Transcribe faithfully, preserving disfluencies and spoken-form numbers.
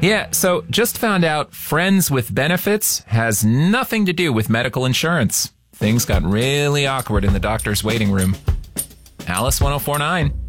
Yeah, so just found out friends with benefits has nothing to do with medical insurance. Things got really awkward in the doctor's waiting room. Alice ten forty-nine.